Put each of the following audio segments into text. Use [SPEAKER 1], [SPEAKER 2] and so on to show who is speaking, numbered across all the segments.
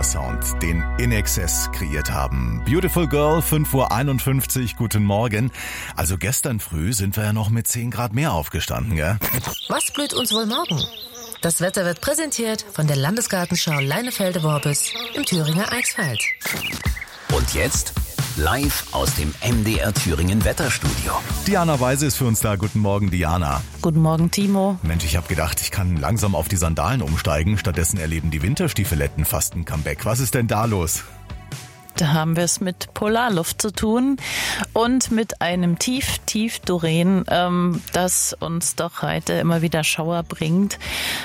[SPEAKER 1] Wundersound, den INXS kreiert haben. Beautiful Girl, 5:51 Uhr, guten Morgen. Also gestern früh sind wir ja noch mit 10 Grad mehr aufgestanden, gell?
[SPEAKER 2] Was blüht uns wohl morgen? Das Wetter wird präsentiert von der Landesgartenschau Leinefelde-Worbis im Thüringer Eichsfeld.
[SPEAKER 3] Und jetzt live aus dem MDR Thüringen Wetterstudio.
[SPEAKER 1] Diana Weise ist für uns da. Guten Morgen, Diana.
[SPEAKER 4] Guten Morgen, Timo.
[SPEAKER 1] Mensch, ich habe gedacht, ich kann langsam auf die Sandalen umsteigen. Stattdessen erleben die Winterstiefeletten fast ein Comeback. Was ist denn da los?
[SPEAKER 4] Da haben wir es mit Polarluft zu tun und mit einem Tief-Doreen, das uns doch heute immer wieder Schauer bringt.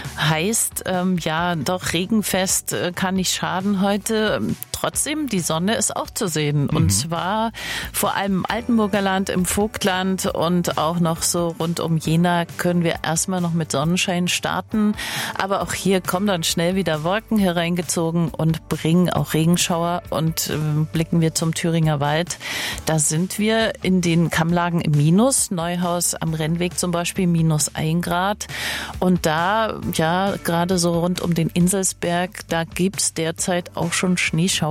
[SPEAKER 4] Heißt, ja, doch regenfest kann nicht schaden heute. Trotzdem, die Sonne ist auch zu sehen. Und zwar vor allem im Altenburgerland, im Vogtland und auch noch so rund um Jena können wir erstmal noch mit Sonnenschein starten. Aber auch hier kommen dann schnell wieder Wolken hereingezogen und bringen auch Regenschauer. Und blicken wir zum Thüringer Wald. Da sind wir in den Kammlagen im Minus. Neuhaus am Rennweg zum Beispiel -1 Grad. Und da, ja, gerade so rund um den Inselsberg, da gibt's derzeit auch schon Schneeschauer.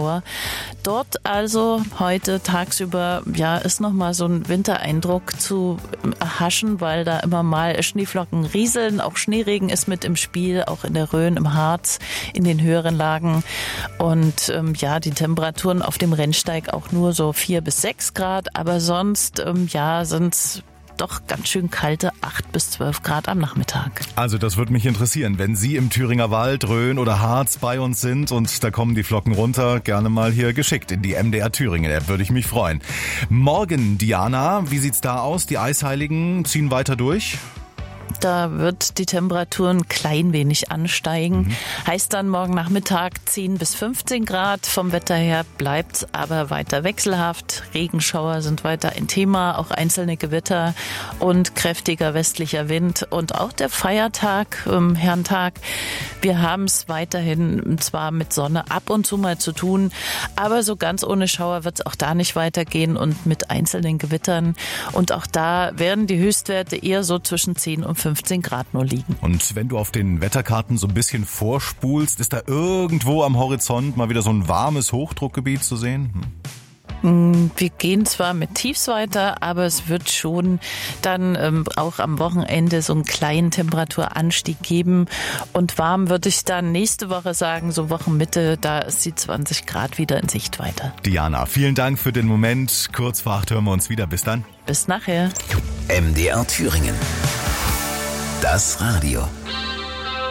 [SPEAKER 4] Dort also heute tagsüber, ja, ist nochmal so ein Wintereindruck zu erhaschen, weil da immer mal Schneeflocken rieseln. Auch Schneeregen ist mit im Spiel, auch in der Rhön, im Harz, in den höheren Lagen. Und ja, die Temperaturen auf dem Rennsteig auch nur so 4 bis 6 Grad. Aber sonst, ja, sind's doch ganz schön kalte 8 bis 12 Grad am Nachmittag.
[SPEAKER 1] Also das würde mich interessieren, wenn Sie im Thüringer Wald, Rhön oder Harz bei uns sind und da kommen die Flocken runter, gerne mal hier geschickt in die MDR Thüringen App, würde ich mich freuen. Morgen, Diana, wie sieht's da aus? Die Eisheiligen ziehen weiter durch?
[SPEAKER 4] Da wird die Temperatur ein klein wenig ansteigen. Heißt dann morgen Nachmittag 10 bis 15 Grad. Vom Wetter her bleibt's aber weiter wechselhaft. Regenschauer sind weiter ein Thema, auch einzelne Gewitter und kräftiger westlicher Wind. Und auch der Feiertag, Herrentag, wir haben es weiterhin zwar mit Sonne ab und zu mal zu tun, aber so ganz ohne Schauer wird es auch da nicht weitergehen und mit einzelnen Gewittern. Und auch da werden die Höchstwerte eher so zwischen 10 und 15 Grad nur liegen.
[SPEAKER 1] Und wenn du auf den Wetterkarten so ein bisschen vorspulst, ist da irgendwo am Horizont mal wieder so ein warmes Hochdruckgebiet zu sehen?
[SPEAKER 4] Wir gehen zwar mit Tiefs weiter, aber es wird schon dann auch am Wochenende so einen kleinen Temperaturanstieg geben. Und warm würde ich dann nächste Woche sagen, so Wochenmitte, da ist die 20 Grad wieder in Sichtweite.
[SPEAKER 1] Diana, vielen Dank für den Moment. Kurz vor 8 hören wir uns wieder. Bis dann.
[SPEAKER 4] Bis nachher.
[SPEAKER 3] MDR Thüringen. Das Radio.